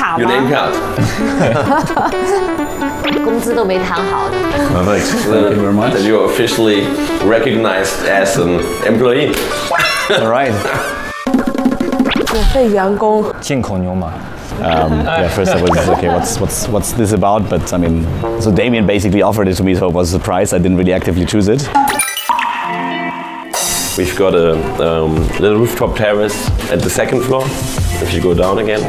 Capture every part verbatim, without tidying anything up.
卡吗 Your name card. 工资都没谈好。 Perfect. Thank you very much. That you're officially recognized as an employee. All right. 免费员工。 进口牛马。 Um, yeah, first I was okay. What's what's what's this about? But I mean, so Damien basically offered it to me, so it was a surprise. I didn't really actively choose it. We've got a um, little rooftop terrace at the second floor. If you go down again.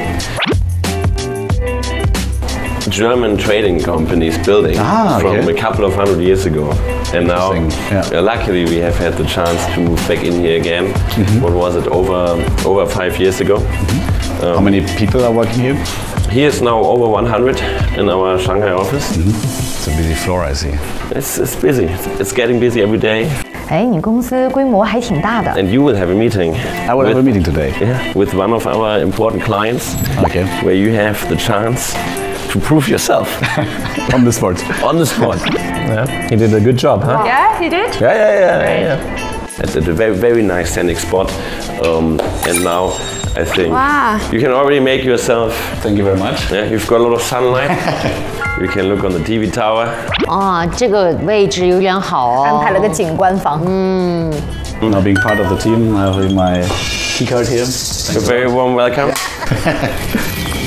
German trading companies building Ah, okay. from a couple of hundred years ago. And now, Yeah. uh, luckily, we have had the chance to move back in here again. Mm-hmm. What was it, over over five years ago? Mm-hmm. Um, How many people are working here? Here is now over one hundred in our Shanghai office. Mm-hmm. It's a busy floor, I see. It's, it's busy. It's getting busy every day. 哎，你公司规模还挺大的。 And you will have a meeting. I will with, have a meeting today. Yeah, with one of our important clients. Okay. Where you have the chance to prove yourself. On the spot. On the spot. Yeah, he did a good job, huh? Yeah, he did. Yeah, yeah, yeah, yeah. It's at a very, very nice scenic spot. Um, and now I think Wow. you can already make yourself. Thank you very much. Yeah, you've got a lot of sunlight. You can look on the T V tower. 哦，这个位置有点好哦。 安排了个景观房。 Now being part of the team, I have my key card here. A very warm welcome.